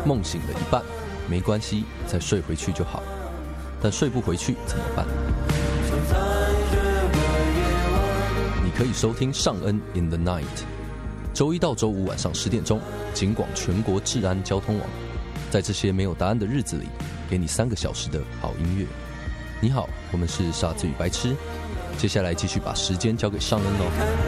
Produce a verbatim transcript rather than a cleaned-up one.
梦醒了一半，没关系，再睡回去就好。但睡不回去怎么办？你可以收听尚恩 in the night， 周一到周五晚上十点钟，警广全国治安交通网，在这些没有答案的日子里，给你三个小时的好音乐。你好，我们是傻子与白痴，接下来继续把时间交给尚恩哦。